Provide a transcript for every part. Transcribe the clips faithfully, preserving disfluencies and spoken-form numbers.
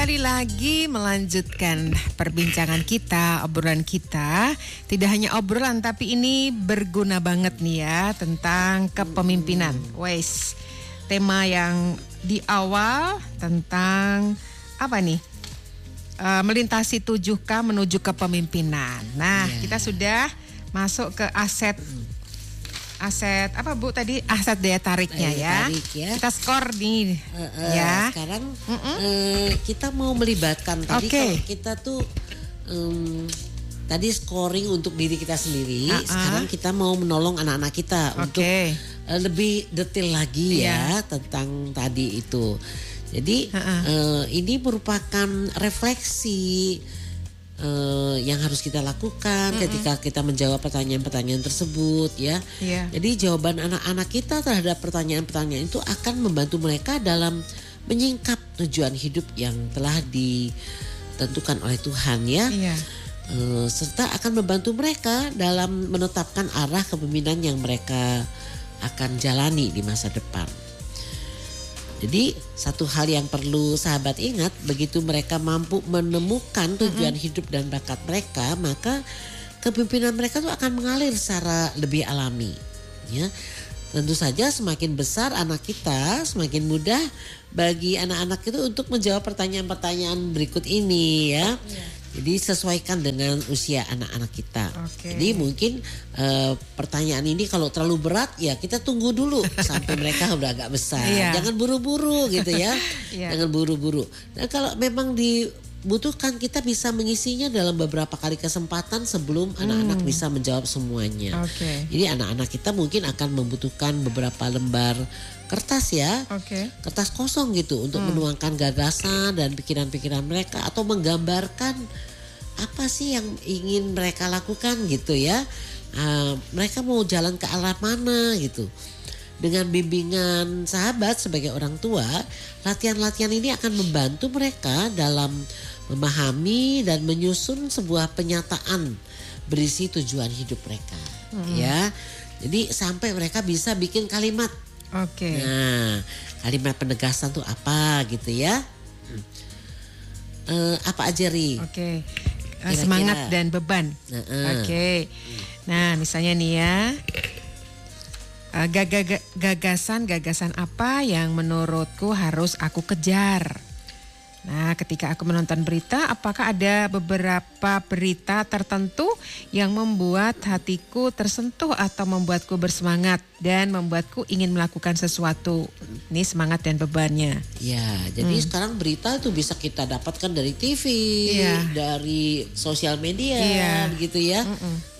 kembali lagi melanjutkan perbincangan kita, obrolan kita. Tidak hanya obrolan tapi ini berguna banget nih ya tentang kepemimpinan. Wes, tema yang di awal tentang apa nih? Uh, melintasi tujuh K menuju kepemimpinan. Nah, yeah. kita sudah masuk ke aset Aset apa Bu tadi? Aset daya tariknya daya ya. Tarik, ya. Kita skor nih uh, uh, ya. Sekarang uh, kita mau melibatkan tadi okay. kalau kita tuh um, tadi scoring untuk diri kita sendiri. Uh-uh. Sekarang kita mau menolong anak-anak kita okay. untuk uh, lebih detail lagi yeah. ya tentang tadi itu. Jadi uh-uh. uh, ini merupakan refleksi Uh, yang harus kita lakukan mm-mm. ketika kita menjawab pertanyaan-pertanyaan tersebut ya. Yeah. Jadi jawaban anak-anak kita terhadap pertanyaan-pertanyaan itu akan membantu mereka dalam menyingkap tujuan hidup yang telah ditentukan oleh Tuhan ya. Yeah. Uh, serta akan membantu mereka dalam menetapkan arah kepemimpinan yang mereka akan jalani di masa depan. Jadi satu hal yang perlu sahabat ingat, begitu mereka mampu menemukan tujuan mm-hmm. hidup dan bakat mereka, maka kepemimpinan mereka tuh akan mengalir secara lebih alami. Ya, tentu saja semakin besar anak kita, semakin mudah bagi anak-anak itu untuk menjawab pertanyaan-pertanyaan berikut ini ya. Yeah. Jadi sesuaikan dengan usia anak-anak kita. Okay. Jadi mungkin uh, pertanyaan ini kalau terlalu berat ya kita tunggu dulu sampai mereka udah agak besar. Yeah. Jangan buru-buru gitu ya. Yeah. Jangan buru-buru. Dan kalau memang dibutuhkan kita bisa mengisinya dalam beberapa kali kesempatan sebelum hmm. anak-anak bisa menjawab semuanya. Okay. Jadi anak-anak kita mungkin akan membutuhkan beberapa lembar kertas ya, okay. kertas kosong gitu untuk hmm. menuangkan gagasan dan pikiran-pikiran mereka atau menggambarkan apa sih yang ingin mereka lakukan gitu ya. Uh, mereka mau jalan ke arah mana gitu. Dengan bimbingan sahabat sebagai orang tua, latihan-latihan ini akan membantu mereka dalam memahami dan menyusun sebuah penyataan berisi tujuan hidup mereka. Hmm. Ya, jadi sampai mereka bisa bikin kalimat. Oke. Okay. Nah, kalimat penegasan tuh apa gitu ya? Hmm. Uh, apa aja Ri? Oke. Okay. Uh, semangat dan beban. Uh-uh. Oke. Okay. Nah, misalnya nih ya, uh, gagasan-gagasan apa yang menurutku harus aku kejar? Nah, ketika aku menonton berita, apakah ada beberapa berita tertentu yang membuat hatiku tersentuh atau membuatku bersemangat dan membuatku ingin melakukan sesuatu? Ini semangat dan bebannya. Ya, jadi hmm. sekarang berita itu bisa kita dapatkan dari T V, ya. dari sosial media, ya. begitu ya.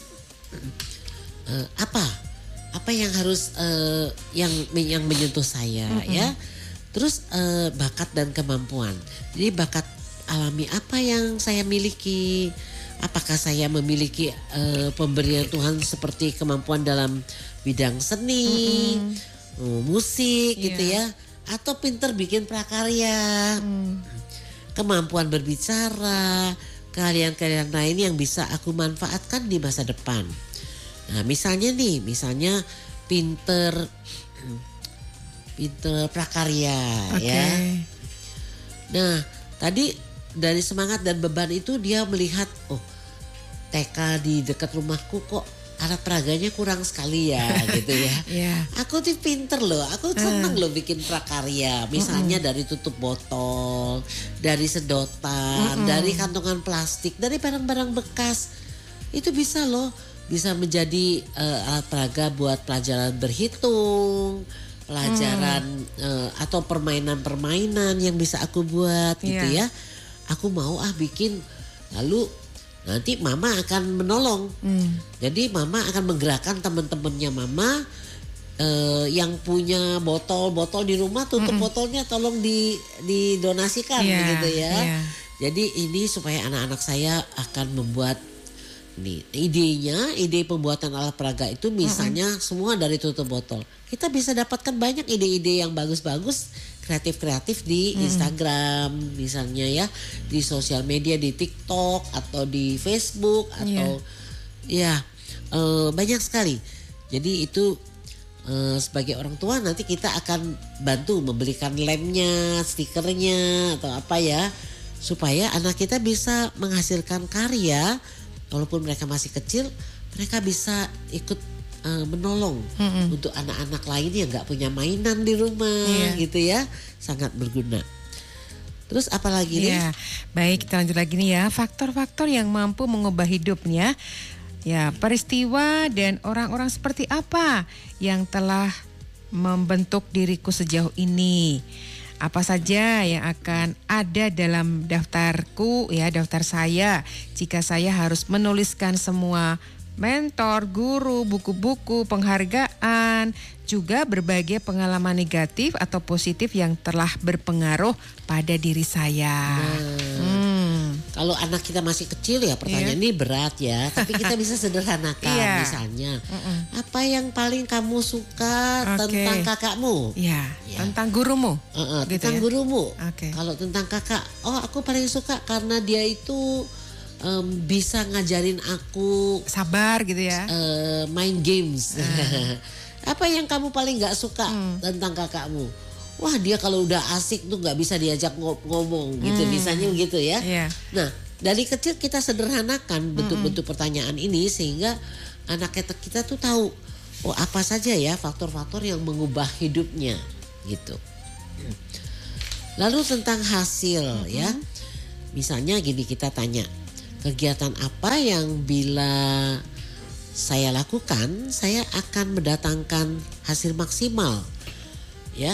Uh, apa? Apa yang harus uh, yang yang menyentuh saya Mm-mm. ya? Terus uh, bakat dan kemampuan. Jadi bakat alami apa yang saya miliki? Apakah saya memiliki uh, pemberian Tuhan seperti kemampuan dalam bidang seni, uh, musik yeah. gitu ya? Atau pinter bikin prakarya, mm. kemampuan berbicara, keahlian-keahlian lain yang bisa aku manfaatkan di masa depan. Nah misalnya nih, misalnya pinter... pinter prakarya okay. ya. Nah tadi dari semangat dan beban itu dia melihat oh T K di dekat rumahku kok alat peraganya kurang sekali ya gitu ya. Yeah. Aku tuh pinter loh, aku seneng uh. loh bikin prakarya. Misalnya uh-uh. dari tutup botol, dari sedotan, uh-uh. dari kantongan plastik, dari barang-barang bekas. Itu bisa loh, bisa menjadi uh, alat peraga buat pelajaran berhitung. Pelajaran hmm. uh, atau permainan-permainan yang bisa aku buat gitu yeah. ya. Aku mau ah bikin, lalu nanti mama akan menolong. Hmm. Jadi mama akan menggerakkan teman-temannya mama uh, yang punya botol-botol di rumah, tutup hmm. botolnya tolong di didonasikan yeah. gitu ya. Yeah. Jadi ini supaya anak-anak saya akan membuat nih idenya, ide pembuatan alat peraga itu misalnya mm-hmm. semua dari tutup botol. Kita bisa dapatkan banyak ide-ide yang bagus-bagus, kreatif-kreatif di mm. Instagram misalnya ya, di sosial media, di TikTok atau di Facebook atau yeah. ya uh, banyak sekali. Jadi itu uh, sebagai orang tua nanti kita akan bantu membelikan lemnya, stikernya atau apa ya. supaya anak kita bisa menghasilkan karya, walaupun mereka masih kecil, mereka bisa ikut uh, menolong mm-hmm. untuk anak-anak lain yang nggak punya mainan di rumah, yeah. gitu ya, sangat berguna. Terus apalagi nih? Ya, baik, kita lanjut lagi nih ya. Faktor-faktor yang mampu mengubah hidupnya. Ya, peristiwa dan orang-orang seperti apa yang telah membentuk diriku sejauh ini. Apa saja yang akan ada dalam daftarku, ya, daftar saya jika saya harus menuliskan semua mentor, guru, buku-buku, penghargaan, juga berbagai pengalaman negatif atau positif yang telah berpengaruh pada diri saya. Nah, hmm. Kalau anak kita masih kecil ya pertanyaan yeah. ini berat ya, tapi kita bisa sederhanakan. Yeah. Misalnya, Mm-mm. apa yang paling kamu suka okay. tentang kakakmu? Yeah. Ya, tentang gurumu. Uh-uh, gitu tentang ya? gurumu. Okay. Kalau tentang kakak, oh aku paling suka karena dia itu um, bisa ngajarin aku sabar gitu ya. Uh, main games. Uh. Apa yang kamu paling nggak suka hmm. tentang kakakmu? Wah, dia kalau udah asik tuh nggak bisa diajak ngomong gitu, hmm. misalnya begitu ya. Yeah. Nah, dari kecil kita sederhanakan bentuk-bentuk hmm. pertanyaan ini sehingga anak kita, kita tuh tahu oh apa saja ya faktor-faktor yang mengubah hidupnya gitu. Lalu tentang hasil hmm. ya, misalnya gini kita tanya, kegiatan apa yang bila saya lakukan, saya akan mendatangkan hasil maksimal, ya.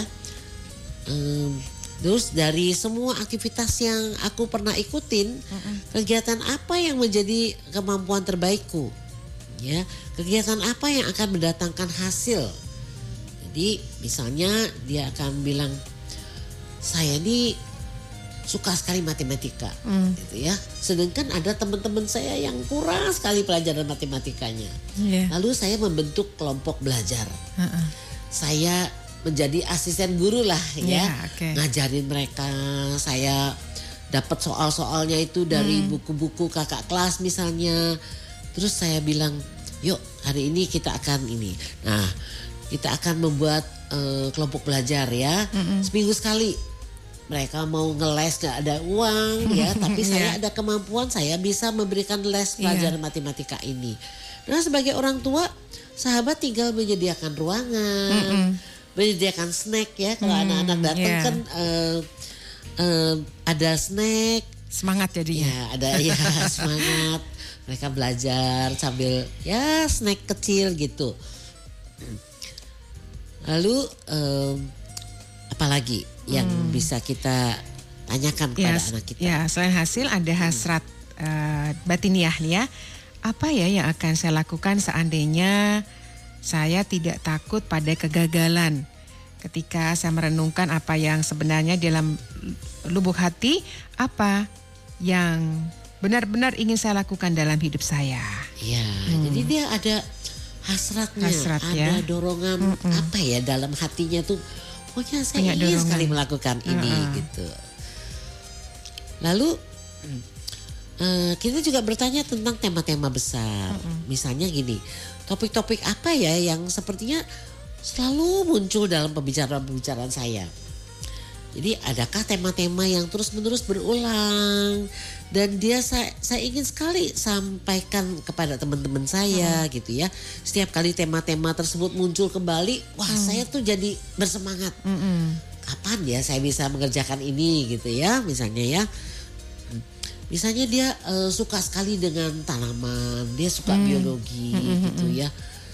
Um, terus dari semua aktivitas yang aku pernah ikutin, uh-uh. kegiatan apa yang menjadi kemampuan terbaikku, ya. Kegiatan apa yang akan mendatangkan hasil. Jadi misalnya dia akan bilang, saya ini suka sekali matematika, mm. gitu ya. Sedangkan ada teman-teman saya yang kurang sekali pelajaran matematikanya. Yeah. Lalu saya membentuk kelompok belajar. Uh-uh. Saya menjadi asisten guru lah ya, yeah, okay. ngajarin mereka. Saya dapat soal-soalnya itu dari mm. buku-buku kakak kelas misalnya. Terus saya bilang, yuk hari ini kita akan ini. Nah, kita akan membuat uh, kelompok belajar ya, Mm-mm. seminggu sekali. Mereka mau ngeles gak ada uang ya, tapi saya yeah. ada kemampuan, saya bisa memberikan les pelajaran yeah. matematika ini. Nah sebagai orang tua, sahabat tinggal menyediakan ruangan, Mm-mm. menyediakan snack ya. Kalau mm, anak-anak datang yeah. kan uh, uh, ada snack. Semangat jadinya. Ya ada ya semangat. Mereka belajar sambil ya snack kecil gitu. Lalu um, apalagi yang hmm. bisa kita tanyakan kepada ya, anak kita? Ya, selain hasil ada hasrat hmm. uh, batiniah nih ya. Apa ya yang akan saya lakukan seandainya saya tidak takut pada kegagalan? Ketika saya merenungkan apa yang sebenarnya dalam lubuk hati, apa yang benar-benar ingin saya lakukan dalam hidup saya? Ya, hmm. jadi dia ada hasratnya, Hasrat, ada ya? dorongan Mm-mm. apa ya dalam hatinya tuh. Pokoknya saya Banyak ingin dorongan. sekali melakukan ini uh-uh. gitu. Lalu uh, kita juga bertanya tentang tema-tema besar. Uh-uh. Misalnya gini, topik-topik apa ya yang sepertinya selalu muncul dalam pembicaraan-pembicaraan saya. Jadi adakah tema-tema yang terus-menerus berulang dan dia saya, saya ingin sekali sampaikan kepada teman-teman saya hmm. gitu ya. Setiap kali tema-tema tersebut muncul kembali, wah hmm. saya tuh jadi bersemangat. Hmm. Kapan ya saya bisa mengerjakan ini gitu ya, misalnya ya. Misalnya dia uh, suka sekali dengan tanaman, dia suka hmm. biologi hmm. gitu ya.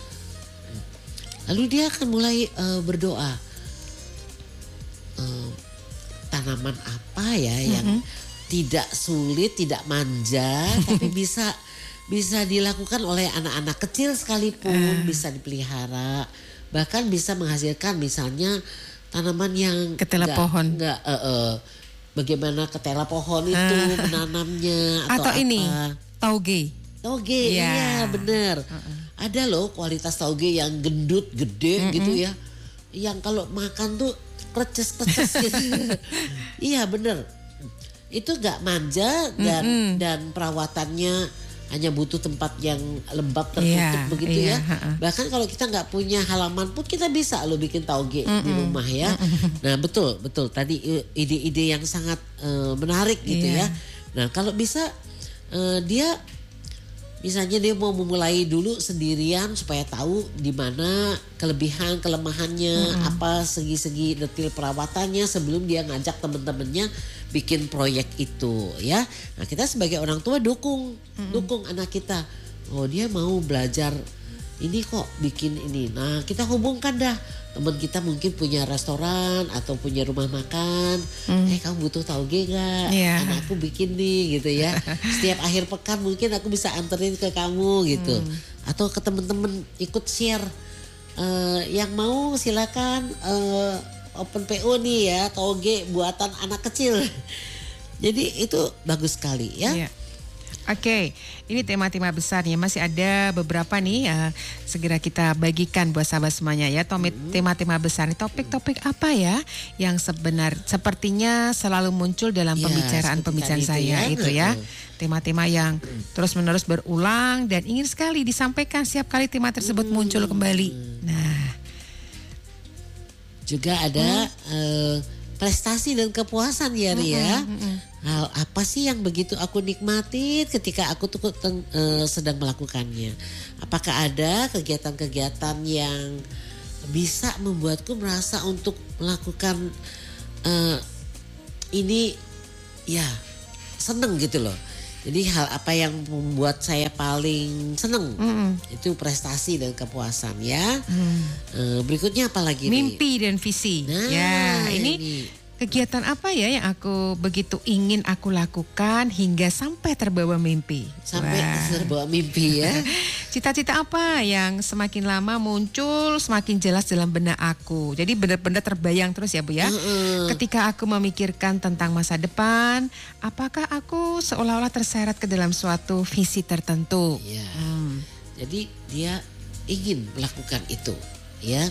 Lalu dia akan mulai uh, berdoa. Uh, tanaman apa ya mm-hmm. yang tidak sulit, tidak manja, tapi bisa bisa dilakukan oleh anak-anak kecil sekalipun, uh. bisa dipelihara, bahkan bisa menghasilkan misalnya tanaman yang ketela enggak, pohon. Enggak, uh, uh, bagaimana ketela pohon itu uh. menanamnya atau, atau apa? ini tauge. Tauge, yeah. iya benar. Uh-uh. Ada loh kualitas tauge yang gendut, gede mm-hmm. gitu ya, yang kalau makan tuh kreces-kreces gitu. Iya bener. Itu gak manja dan mm-hmm. dan perawatannya hanya butuh tempat yang lembab tertutup yeah, begitu yeah, ya. Uh-uh. Bahkan kalau kita nggak punya halaman pun kita bisa lo bikin tauge mm-mm. di rumah ya. Mm-mm. Nah betul betul tadi ide-ide yang sangat uh, menarik gitu yeah. ya. Nah kalau bisa uh, dia misalnya dia mau memulai dulu sendirian supaya tahu di mana kelebihan kelemahannya, mm-hmm. apa segi-segi detail perawatannya sebelum dia ngajak teman-temannya bikin proyek itu ya. Nah kita sebagai orang tua dukung, mm-hmm. dukung anak kita. Oh dia mau belajar ini kok bikin ini. Nah kita hubungkan dah. Teman kita mungkin punya restoran atau punya rumah makan. Hmm. Eh kamu butuh tauge gak? Yeah. Anakku bikin nih gitu ya. Setiap akhir pekan mungkin aku bisa anterin ke kamu gitu. Hmm. Atau ke teman-teman ikut share. Uh, yang mau silakan uh, open P O nih ya. Tauge buatan anak kecil. Jadi itu bagus sekali ya. Yeah. Oke, okay. Ini tema-tema besarnya masih ada beberapa nih ya, segera kita bagikan buat sahabat semuanya ya. Tomit hmm. tema-tema besar nih, topik-topik apa ya yang sebenar sepertinya selalu muncul dalam ya, pembicaraan-pembicaraan saya ya, itu ya. Tema-tema yang hmm. terus-menerus berulang dan ingin sekali disampaikan setiap kali tema tersebut hmm. muncul kembali. Nah, juga ada hmm. uh, prestasi dan kepuasan ya Ria. Hmm, hmm, hmm. Hal apa sih yang begitu aku nikmati ketika aku tuh uh, sedang melakukannya? Apakah ada kegiatan-kegiatan yang bisa membuatku merasa untuk melakukan uh, ini ya seneng gitu loh. Jadi hal apa yang membuat saya paling seneng mm. itu prestasi dan kepuasan ya. Mm. Uh, berikutnya apa lagi? Mimpi nih? Dan visi. Nah, ya ini. ini. Kegiatan apa ya yang aku begitu ingin aku lakukan hingga sampai terbawa mimpi? Sampai Wah. terbawa mimpi ya. Cita-cita apa yang semakin lama muncul semakin jelas dalam benak aku. Jadi benar-benar terbayang terus ya Bu ya. Uh-uh. Ketika aku memikirkan tentang masa depan, apakah aku seolah-olah terseret ke dalam suatu visi tertentu? Ya. Hmm. Jadi dia ingin melakukan itu ya.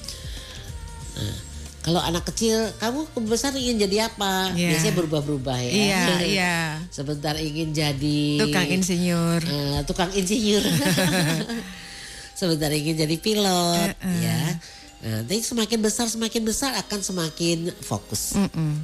Nah. Kalau anak kecil, kamu besar ingin jadi apa? Yeah. Biasanya berubah-berubah ya. Iya, yeah, iya. Yeah. Sebentar ingin jadi tukang insinyur. Uh, tukang insinyur. Sebentar ingin jadi pilot, uh-uh. ya. Nah, nanti semakin besar semakin besar akan semakin fokus. Mm-mm.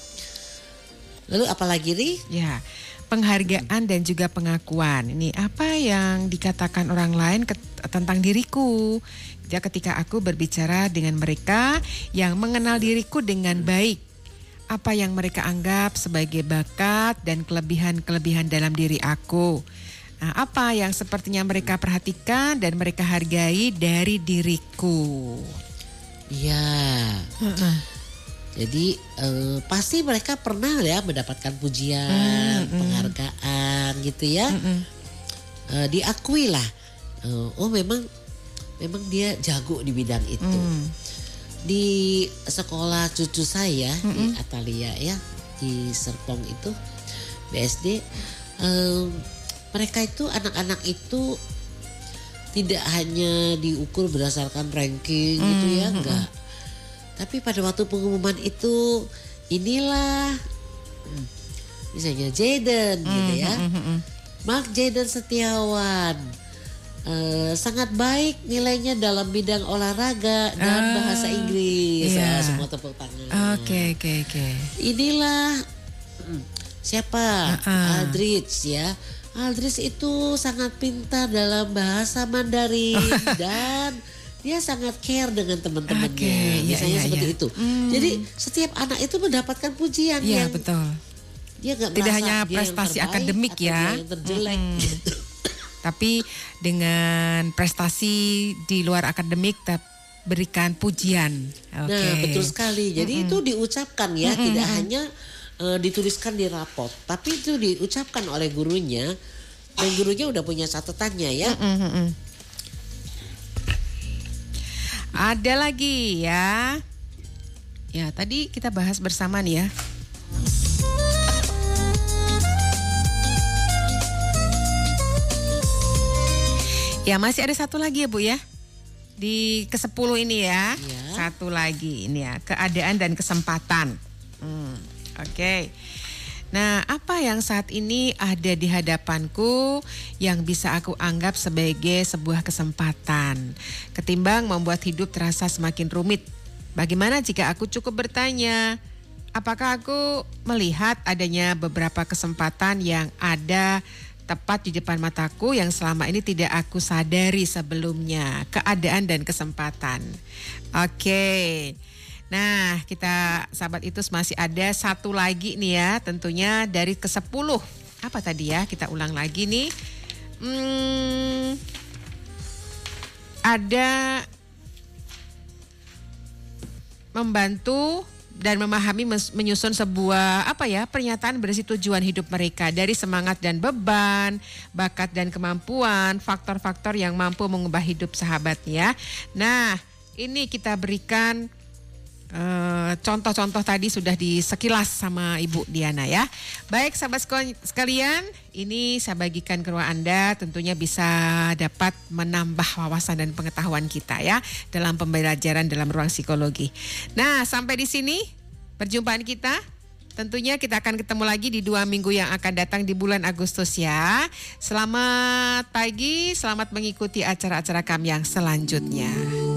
Lalu apa lagi Ri? Ya, penghargaan dan juga pengakuan. Ini apa yang dikatakan orang lain ke- tentang diriku? Ya, ketika aku berbicara dengan mereka yang mengenal diriku dengan baik, apa yang mereka anggap sebagai bakat dan kelebihan-kelebihan dalam diri aku. Nah, apa yang sepertinya mereka perhatikan dan mereka hargai dari diriku. Iya. Uh-uh. Jadi uh, pasti mereka pernah ya mendapatkan pujian, uh-uh. penghargaan gitu ya. Uh-uh. Uh, diakui lah. Uh, oh memang Memang dia jago di bidang itu. Mm. Di sekolah cucu saya mm-hmm. di Atalia ya, di Serpong itu B S D, um, mereka itu anak-anak itu tidak hanya diukur berdasarkan ranking mm-hmm. gitu ya, enggak. Tapi pada waktu pengumuman itu inilah misalnya Jaden mm-hmm. gitu ya, mm-hmm. Mark Jaden Setiawan. Uh, sangat baik nilainya dalam bidang olahraga dan uh, bahasa Inggris. Yeah. Nah, semua tepuk tangan. Oke oke oke. Inilah hmm, siapa? Uh-uh. Aldrich ya. Aldrich itu sangat pintar dalam bahasa Mandarin dan dia sangat care dengan teman-temannya. Okay, misalnya yeah, yeah, seperti yeah. itu. Mm. Jadi setiap anak itu mendapatkan pujian yeah, yang betul. Dia gak tidak hanya prestasi akademik ya. Yang terjelek. Mm-hmm. Tapi dengan prestasi di luar akademik berikan pujian. Okay. Nah betul sekali. Jadi mm-hmm. itu diucapkan ya, mm-hmm. tidak hanya uh, dituliskan di rapot, tapi itu diucapkan oleh gurunya dan gurunya udah punya catatannya ya. Mm-hmm. Ada lagi ya. Ya tadi kita bahas bersama nih ya. Ya masih ada satu lagi ya Bu ya. Di kesepuluh ini ya. ya. Satu lagi ini ya. Keadaan dan kesempatan. Hmm, Oke. Okay. Nah apa apa yang saat ini ada di hadapanku yang bisa aku anggap sebagai sebuah kesempatan, ketimbang membuat hidup terasa semakin rumit. Bagaimana jika aku cukup bertanya, apakah aku melihat adanya beberapa kesempatan yang ada tepat di depan mataku yang selama ini tidak aku sadari sebelumnya, keadaan dan kesempatan. Oke, nah kita sahabat itu masih ada satu lagi nih ya, tentunya dari ke sepuluh. Apa tadi ya, kita ulang lagi nih. Hmm, ada membantu dan memahami menyusun sebuah apa ya pernyataan berisi tujuan hidup mereka dari semangat dan beban, bakat dan kemampuan, faktor-faktor yang mampu mengubah hidup sahabatnya. Nah, ini kita berikan uh, contoh-contoh tadi sudah disekilas sama Ibu Diana ya. Baik sahabat sekalian, ini saya bagikan ke ruang Anda, tentunya bisa dapat menambah wawasan dan pengetahuan kita ya dalam pembelajaran dalam ruang psikologi. Nah, sampai di sini perjumpaan kita. Tentunya kita akan ketemu lagi di dua minggu yang akan datang di bulan Agustus ya. Selamat pagi, selamat mengikuti acara-acara kami yang selanjutnya.